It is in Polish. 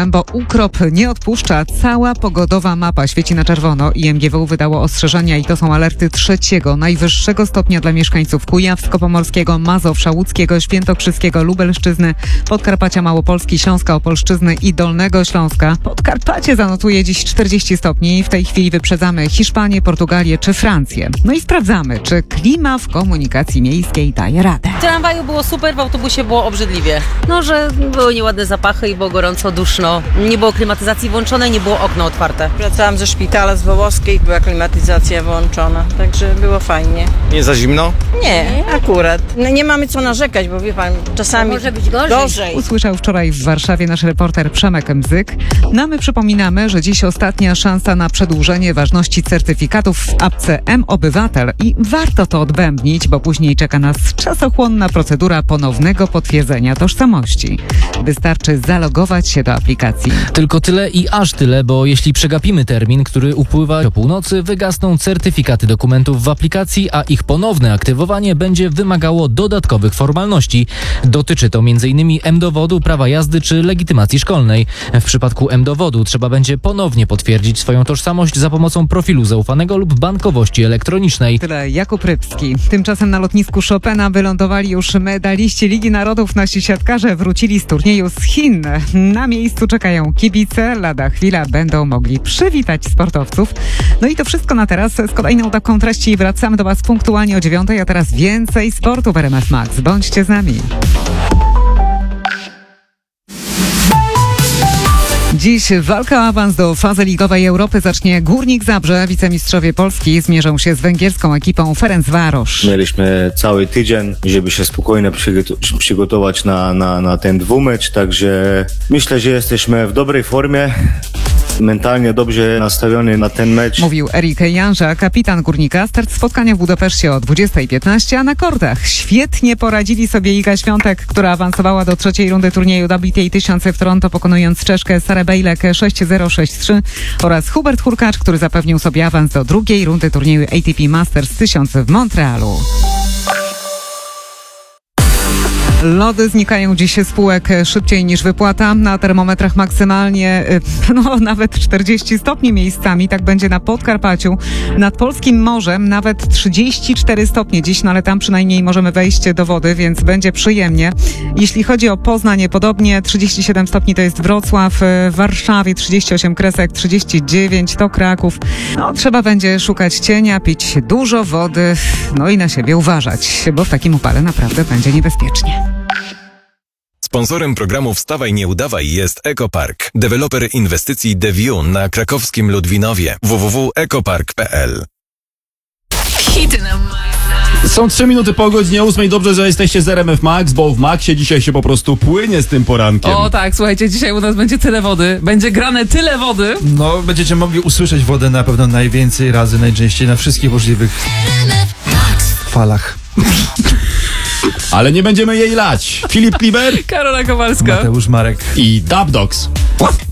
bo ukrop nie odpuszcza. Cała pogodowa mapa świeci na czerwono. IMGW wydało ostrzeżenia i to są alerty trzeciego, najwyższego stopnia dla mieszkańców Kujawsko-Pomorskiego, Mazowsza, Łódzkiego, Świętokrzyskiego, Lubelszczyzny, Podkarpacia, Małopolski, Śląska, Opolszczyzny i Dolnego Śląska. Podkarpacie zanotuje dziś 40 stopni. W tej chwili wyprzedzamy Hiszpanię, Portugalię czy Francję. No i sprawdzamy, czy klima w komunikacji miejskiej daje radę. W tramwaju było super, w autobusie było obrzydliwie. No, że były nieładne zapachy i było gorąco, duszno. Nie było klimatyzacji włączonej, nie było okno otwarte. Wracałam ze szpitala z Wołoskiej, była klimatyzacja włączona, także było fajnie. Nie za zimno? Nie, akurat. No, nie mamy co narzekać, bo wie pan, czasami może być gorzej. Usłyszał wczoraj w Warszawie nasz reporter Przemek Mzyk. No my przypominamy, że dziś ostatnia szansa na przedłużenie ważności certyfikatów w apce mObywatel i warto to odbębnić, bo później czeka nas czasochłonna procedura ponownego potwierdzenia tożsamości. Wystarczy zalogować się do aplikacji. Tylko tyle i aż tyle, bo jeśli przegapimy termin, który upływa o północy, wygasną certyfikaty dokumentów w aplikacji, a ich ponowne aktywowanie będzie wymagało dodatkowych formalności. Dotyczy to m.in. mDowodu, prawa jazdy czy legitymacji szkolnej. W przypadku mDowodu trzeba będzie ponownie potwierdzić swoją tożsamość za pomocą profilu zaufanego lub bankowości elektronicznej. Tyle Jakub Rybski. Tymczasem na lotnisku Chopina wylądowali już medaliści Ligi Narodów. Nasi siatkarze wrócili z turnieju z Chin. Na miejscu czekają kibice. Lada chwila będą mogli przywitać sportowców. No i to wszystko na teraz. Z kolejną taką treści wracamy do Was punktualnie o 9:00, a teraz więcej sportu w RMF Max. Bądźcie z nami. Dziś walka o awans do fazy ligowej Europy zacznie Górnik Zabrze. Wicemistrzowie Polski zmierzą się z węgierską ekipą Ferencváros. Mieliśmy cały tydzień, żeby się spokojnie przygotować na ten dwumecz, także myślę, że jesteśmy w dobrej formie. Mentalnie dobrze nastawiony na ten mecz. Mówił Erik Janża, kapitan Górnika. Start spotkania w Budapeszcie o 20:15, a na kortach świetnie poradzili sobie Iga Świątek, która awansowała do trzeciej rundy turnieju WTA 1000 w Toronto, pokonując Czeszkę Sarę Bejlek 6-0, 6-3 oraz Hubert Hurkacz, który zapewnił sobie awans do drugiej rundy turnieju ATP Masters 1000 w Montrealu. Lody znikają dziś z półek szybciej niż wypłata. Na termometrach maksymalnie nawet 40 stopni miejscami. Tak będzie na Podkarpaciu. Nad polskim morzem nawet 34 stopnie dziś, no ale tam przynajmniej możemy wejść do wody, więc będzie przyjemnie. Jeśli chodzi o Poznań, podobnie 37 stopni to jest Wrocław, w Warszawie 38 Kresek, 39 to Kraków. No, trzeba będzie szukać cienia, pić dużo wody, no i na siebie uważać, bo w takim upale naprawdę będzie niebezpiecznie. Sponsorem programu Wstawaj nie udawaj jest Ekopark, deweloper inwestycji The View na krakowskim Ludwinowie. www.ekopark.pl. Są 3 minuty po godzinie 8. Dobrze, że jesteście z RMF Max, bo w Maxie dzisiaj się po prostu płynie z tym porankiem. O tak, słuchajcie, dzisiaj u nas będzie tyle wody, będzie grane tyle wody. No, będziecie mogli usłyszeć wodę na pewno najwięcej razy, najczęściej na wszystkich możliwych falach. Ale nie będziemy jej lać. Filip Kliber, Karola Kowalska Mateusz Marek i Dub Dogs.